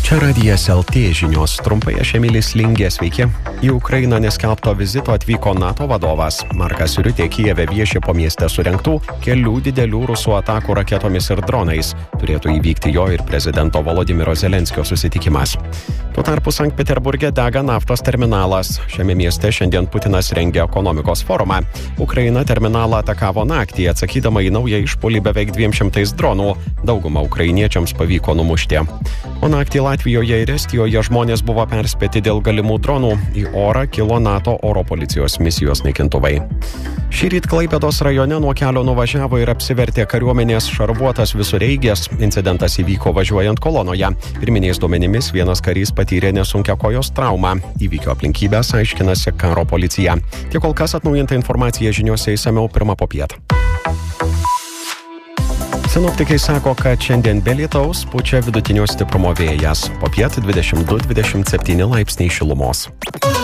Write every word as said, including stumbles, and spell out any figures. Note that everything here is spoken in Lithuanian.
Čia Radijas L T žinios, trumpai aš Emilis Lingė, sveiki. Į Ukrainą neskelbto vizito atvyko NATO vadovas. Markas Riutė Kijeve viešė po mieste surengtų kelių didelių rusų atakų raketomis ir dronais. Turėtų įvykti jo ir prezidento Volodymyro Zelenskio susitikimas. Tuo tarpu Sankt Peterburge dega naftos terminalas. Šiame mieste šiandien Putinas rengia ekonomikos forumą. Ukraina terminalą atakavo naktį, atsakydama į naują išpuolį beveik dviem šimtais dronų. Daugumą ukrainiečiams pavyko numušti. O naktį Latvijoje ir Estijoje žmonės buvo perspėti dėl galimų dronų. Į orą kilo NATO oro policijos misijos naikintuvai. Šįryt Klaipėdos rajone nuo kelio nuvažiavo ir apsivertė kariuomenės šarvuotas visureigis. Incidentas įvyko važiuojant kolonoje. Pirminiais duomenimis vienas karys patyrė nesunkią kojos traumą. Įvykio aplinkybės aiškinasi karo policija. Tiek kol kas atnaujinta informacija žiniuose išsamiau pirmą popiet. Sinoptikai sako, kad šiandien be lietaus pučia vidutinio stiprumo vėjas. Popiet dvidešimt du dvidešimt septyni laipsniai šilumos.